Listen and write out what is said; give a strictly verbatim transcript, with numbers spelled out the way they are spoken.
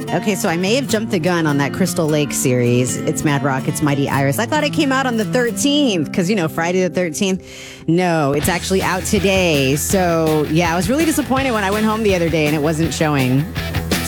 Okay, so I may have jumped the gun on that Crystal Lake series. It's Mad Rock, it's Mighty Iris. I thought it came out on the thirteenth because, you know, Friday the thirteenth. No, it's actually out today. So, yeah, I was really disappointed when I went home the other day and it wasn't showing.